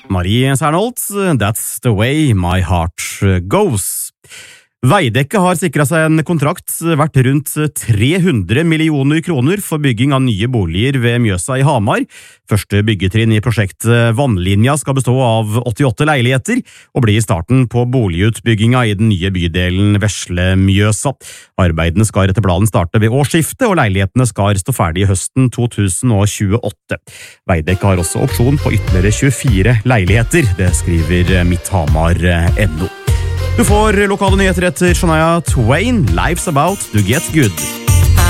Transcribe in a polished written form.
Marie Sernolt, That's the way my heart goes. Veidekke har sikret seg en kontrakt verdt rundt 300 millioner kroner for bygging av nye boliger ved Mjøsa i Hamar. Første byggetrinn i prosjektet Vannlinja skal bestå av 88 leiligheter, og blir starten på boligutbygginga i den nye bydelen Vesle-Mjøsa. Arbeidene skal etter planen starte ved årsskiftet, og leilighetene skal stå ferdig i høsten 2028. Veidekke har også opsjon på ytterligere 24 leiligheter, det skriver Midthamar.no. Du får lokale nyheter etter Shania Twain, Life's About to Get Good.